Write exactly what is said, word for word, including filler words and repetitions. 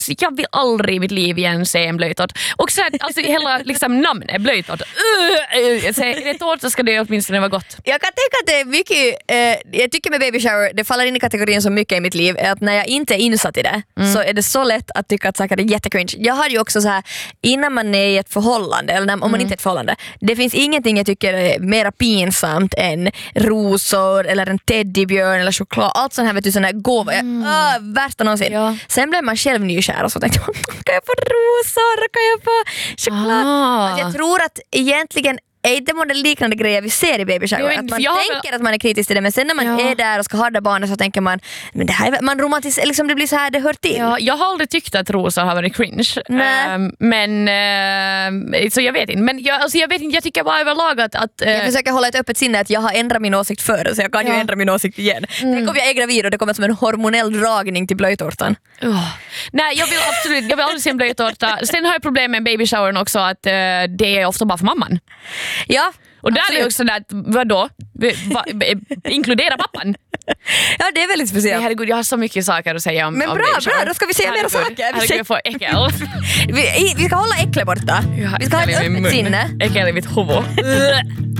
jag vill aldrig i mitt liv igen se en blöjtårta. Och så här, alltså hela liksom namnet blöjtårta. Uh, jag säger, är det tårta ska det åtminstone vara gott. Jag kan tänka att det är mycket, eh, jag tycker med baby shower, det faller in i kategorin så mycket i mitt liv, är att när jag inte är insatt i det mm. så är det så lätt att tycka att saker är jättecringe. Jag har ju också så här, innan man är i ett förhållande, eller när, om man mm. inte är ett förhållande, det finns ingenting jag tycker är mer pinsamt än rosor eller en teddybjörn eller choklad, allt sånt här, vet du, sån här gåva. Mm. Äh, värsta någonsin. Ja. Sen blev man själv nykär och så tänkte man, kan jag få rosor, kan jag få choklad? Ah. Alltså jag tror att egentligen är inte många liknande grejer vi ser i baby shower. Att man tänker väl... att man är kritisk till det, men sen när man ja. är där och ska ha det barnet så tänker man, men det här är, man romantiserar, liksom det blir så här, det hör till. Ja, jag har aldrig tyckt att rosor har varit cringe. Um, men uh, så jag vet inte. Men jag, alltså jag vet inte, jag tycker bara överlag att... att uh... Jag försöker hålla ett öppet sinne att jag har ändrat min åsikt förr, så jag kan ja. ju ändra min åsikt igen. Mm. Tänk om jag är gravid och det kommer som en hormonell dragning till blöjtårtan. Oh. Nej, jag vill absolut, jag vill aldrig se en blöjtårta. Sen har jag problem med baby showern också, att uh, det är ofta bara för mamman. Ja. Och där absolut. Är också där, vadå? Va, inkludera pappan? Ja, det är väldigt speciellt. Herregud, jag har så mycket saker att säga om. Men bra, om bra, då ska vi säga mera saker. Herregud, jag får äckel. vi, vi ska hålla äckle borta. Vi ska ha ett öppet sinne. Äckel i mitt huvud.